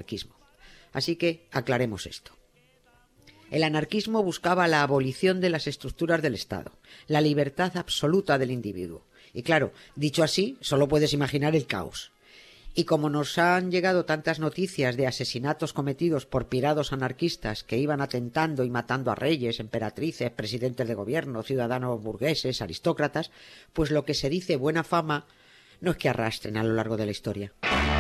anarquismo. Así que aclaremos esto. El anarquismo buscaba la abolición de las estructuras del Estado, la libertad absoluta del individuo. Y claro, dicho así, solo puedes imaginar el caos. Y como nos han llegado tantas noticias de asesinatos cometidos por pirados anarquistas que iban atentando y matando a reyes, emperatrices, presidentes de gobierno, ciudadanos burgueses, aristócratas, pues lo que se dice buena fama no es que arrastren a lo largo de la historia.